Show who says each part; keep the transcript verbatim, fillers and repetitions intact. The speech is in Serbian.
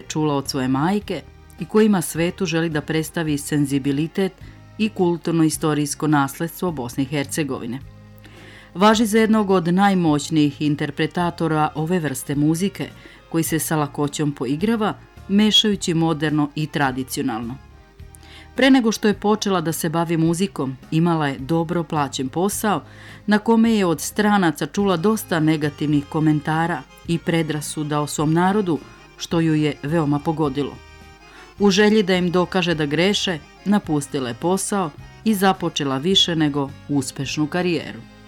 Speaker 1: čula od svoje majke i kojima svetu želi da predstavi senzibilitet i kulturno-istorijsko nasledstvo Bosne i Hercegovine. Važi za jednog od najmoćnijih interpretatora ove vrste muzike, koji se sa lakoćom poigrava, mešajući moderno i tradicionalno. Pre nego što je počela da se bavi muzikom, imala je dobro plaćen posao na kome je od stranaca čula dosta negativnih komentara i predrasuda o svom narodu, što ju je veoma pogodilo. U želji da im dokaže da greše, napustila je posao i započela više nego uspešnu karijeru.